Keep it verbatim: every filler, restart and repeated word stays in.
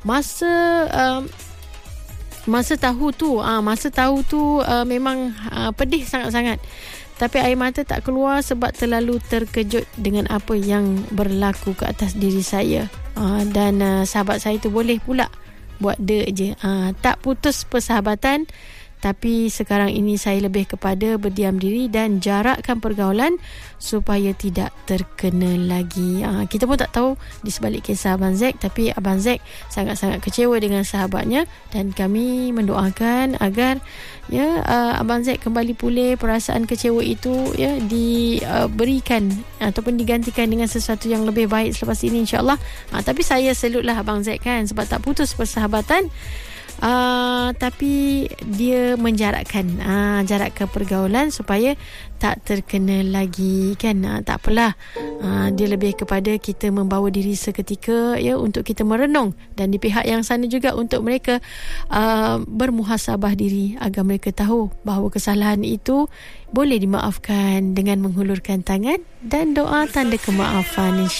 masa uh, masa tahu tu uh, masa tahu tu uh, memang uh, pedih sangat-sangat. Tapi air mata tak keluar sebab terlalu terkejut dengan apa yang berlaku ke atas diri saya. Uh, dan uh, sahabat saya tu boleh pula buat dek je. Uh, tak putus persahabatan, tapi sekarang ini saya lebih kepada berdiam diri dan jarakkan pergaulan supaya tidak terkena lagi. Ha, kita pun tak tahu di sebalik kisah Abang Zack, tapi Abang Zack sangat-sangat kecewa dengan sahabatnya dan kami mendoakan agar ya uh, Abang Zack kembali pulih, perasaan kecewa itu ya diberikan uh, ataupun digantikan dengan sesuatu yang lebih baik selepas ini, insya-Allah. Ha, tapi saya salute lah Abang Zack kan sebab tak putus persahabatan. Uh, tapi dia menjarakkan uh, jarakkan pergaulan supaya tak terkena lagi kan. Uh, tak apalah, uh, dia lebih kepada kita membawa diri seketika ya untuk kita merenung, dan di pihak yang sana juga untuk mereka uh, bermuhasabah diri agar mereka tahu bahawa kesalahan itu boleh dimaafkan dengan menghulurkan tangan dan doa tanda kemaafan, insya